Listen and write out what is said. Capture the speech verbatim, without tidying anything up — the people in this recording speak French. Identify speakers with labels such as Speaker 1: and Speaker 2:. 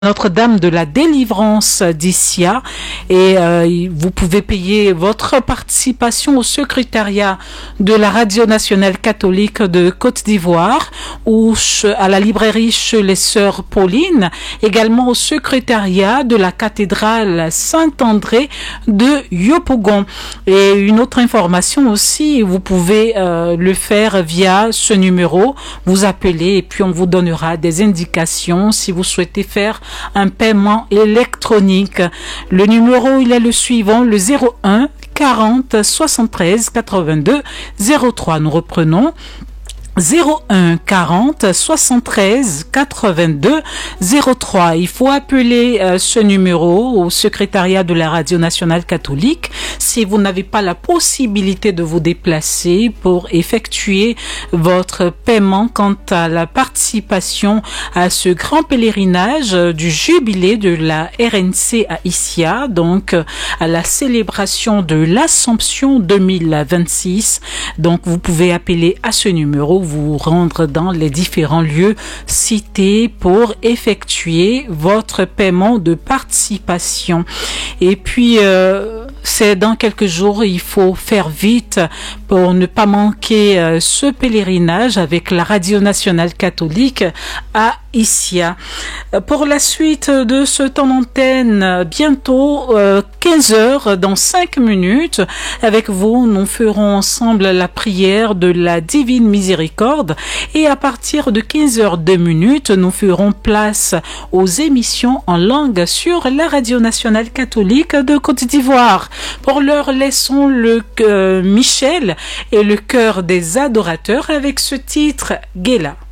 Speaker 1: Notre-Dame de la Délivrance d'Issia et euh, vous pouvez payer votre participation au secrétariat de la Radio Nationale Catholique de Côte d'Ivoire ou à la librairie chez les Sœurs Pauline, également au secrétariat de la cathédrale Saint-André de Yopougon. Et une autre information aussi, vous pouvez euh, le faire via ce numéro, vous appelez et puis on vous donnera des indications si vous souhaitez faire un paiement électronique. Le numéro, il est le suivant, le zéro un quarante soixante-treize quatre-vingt-deux zéro trois. Nous reprenons. zéro un quarante soixante-treize quatre-vingt-deux zéro trois. Il faut appeler euh, ce numéro au secrétariat de la Radio Nationale Catholique si vous n'avez pas la possibilité de vous déplacer pour effectuer votre paiement quant à la participation à ce grand pèlerinage du jubilé de la R N C à Issia, donc à la célébration de l'Assomption deux mille vingt-six. Donc vous pouvez appeler à ce numéro, vous rendre dans les différents lieux cités pour effectuer votre paiement de participation. Et puis euh, c'est dans quelques jours, il faut faire vite pour ne pas manquer euh, ce pèlerinage avec la Radio Nationale Catholique à Issia. Pour la suite de ce temps d'antenne, bientôt euh, quinze heures, dans cinq minutes, avec vous, nous ferons ensemble la prière de la Divine Miséricorde et à partir de quinze heures deux minutes, nous ferons place aux émissions en langue sur la Radio Nationale Catholique de Côte d'Ivoire. Pour l'heure, laissons le euh, Michel et le chœur des adorateurs avec ce titre Guéla.